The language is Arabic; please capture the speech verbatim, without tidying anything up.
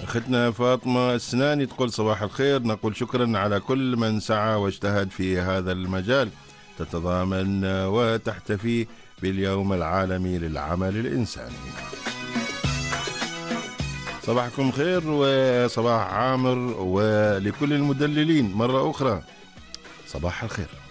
أختنا فاطمة السناني تقول صباح الخير، نقول شكرا على كل من سعى واجتهد في هذا المجال، تتضامن وتحتفي باليوم العالمي للعمل الإنساني. صباحكم خير وصباح عامر، ولكل المدللين مرة أخرى صباح الخير.